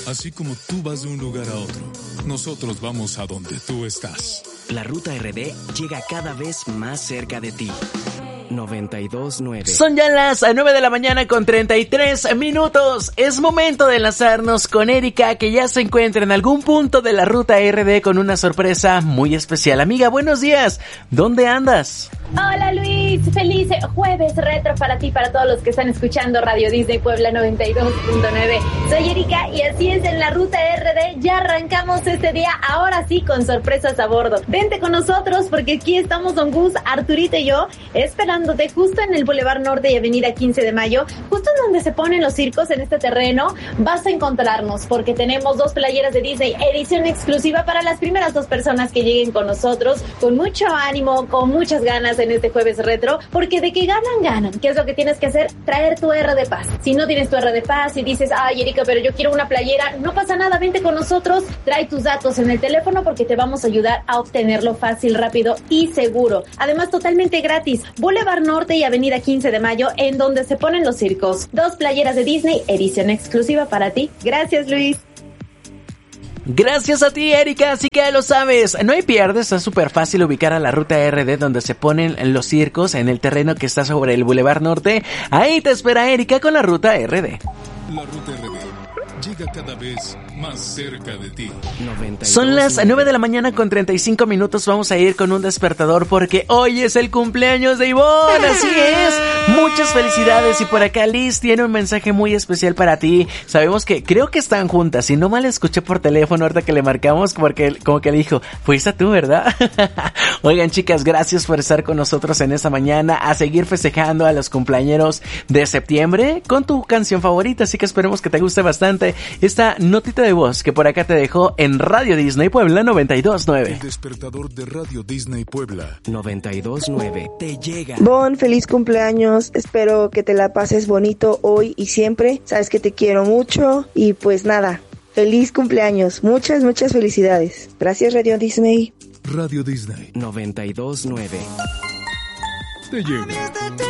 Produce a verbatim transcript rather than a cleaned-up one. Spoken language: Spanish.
Así como tú vas de un lugar a otro, nosotros vamos a donde tú estás. La Ruta R D llega cada vez más cerca de ti. noventa y dos nueve. Son ya las nueve de la mañana con treinta y tres minutos. Es momento de enlazarnos con Erika, que ya se encuentra en algún punto de la Ruta R D con una sorpresa muy especial. Amiga, buenos días. ¿Dónde andas? Hola Luis, feliz jueves retro para ti, para todos los que están escuchando Radio Disney Puebla noventa y dos punto nueve. Soy Erika y así es, en la Ruta R D ya arrancamos este día, ahora sí con sorpresas a bordo. Vente con nosotros porque aquí estamos Don Gus, Arturito y yo esperándote justo en el Boulevard Norte y Avenida quince de Mayo, justo en donde se ponen los circos. En este terreno vas a encontrarnos porque tenemos dos playeras de Disney, edición exclusiva para las primeras dos personas que lleguen con nosotros, con mucho ánimo, con muchas ganas en este jueves retro, porque de que ganan, ganan. ¿Qué es lo que tienes que hacer? Traer tu R de Paz. Si no tienes tu R de Paz y dices, ay Erika, pero yo quiero una playera, no pasa nada, vente con nosotros, trae tus datos en el teléfono porque te vamos a ayudar a obtenerlo fácil, rápido y seguro. Además, totalmente gratis. Boulevard Norte y Avenida quince de Mayo, en donde se ponen los circos. Dos playeras de Disney, edición exclusiva para ti. Gracias, Luis. Gracias a ti, Erika, así que ya lo sabes, no hay pierdes, es súper fácil ubicar a la Ruta R D donde se ponen los circos en el terreno que está sobre el Boulevard Norte. Ahí te espera Erika con la Ruta R D. La Ruta R D llega cada vez más cerca de ti. Son las nueve de la mañana con treinta y cinco minutos. Vamos a ir con un despertador porque hoy es el cumpleaños de Ivonne. Así es, muchas felicidades. Y por acá Liz tiene un mensaje muy especial para ti. Sabemos que creo que están juntas, si no mal escuché por teléfono ahorita que le marcamos, porque como que le dijo, fuiste tú, ¿verdad? Oigan, chicas, gracias por estar con nosotros en esta mañana, a seguir festejando a los cumpleañeros de septiembre con tu canción favorita. Así que esperemos que te guste bastante esta notita de voz que por acá te dejó en Radio Disney Puebla noventa y dos nueve. El despertador de Radio Disney Puebla noventa y dos nueve te llega. Bon, feliz cumpleaños. Espero que te la pases bonito hoy y siempre. Sabes que te quiero mucho y pues nada, feliz cumpleaños. Muchas, muchas felicidades. Gracias, Radio Disney. Radio Disney noventa y dos nueve te llega.